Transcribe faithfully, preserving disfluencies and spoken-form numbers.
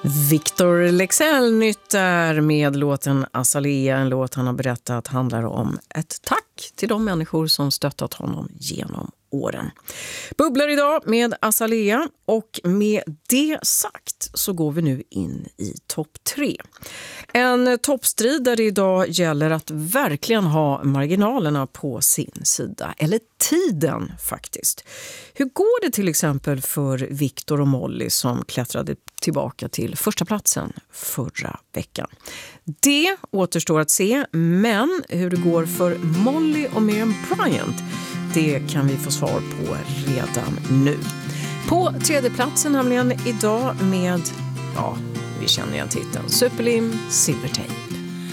Victor Leksell nytt där med låten Azalea, en låt han har berättat handlar om ett tack till de människor som stöttat honom genom åren. Bubblar idag med Azalea, och med det sagt så går vi nu in i topp tre. En toppstrid där det idag gäller att verkligen ha marginalerna på sin sida, eller tiden faktiskt. Hur går det till exempel för Victor och Molly som klättrade tillbaka till första platsen förra veckan? Det återstår att se, men hur det går för Molly och Miriam Bryant, det kan vi få svar på redan nu. På tredje platsen nämligen idag med, ja, vi känner igen titeln, Superlim Silvertape.